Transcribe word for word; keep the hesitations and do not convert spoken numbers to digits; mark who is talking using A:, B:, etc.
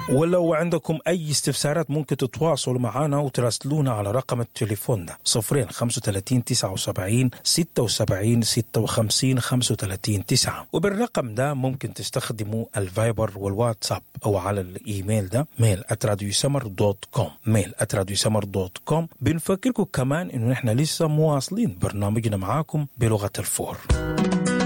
A: ولو عندكم أي استفسارات ممكن تتواصلوا معنا وتراسلونا على رقم التليفون ده صفرين خمسة وثلاثين تسعة وسبعين ستة وسبعين ستة وخمسين خمسة وثلاثين تسعة. وبالرقم ده ممكن تستخدموا الفايبر والواتساب أو على الإيميل ده ميل آت راديو سمر دوت كوم ميل آت راديو سمر دوت كوم. بنفكركم كمان إنه نحن لسه مواصلين برنامجنا معاكم بلغة الفور.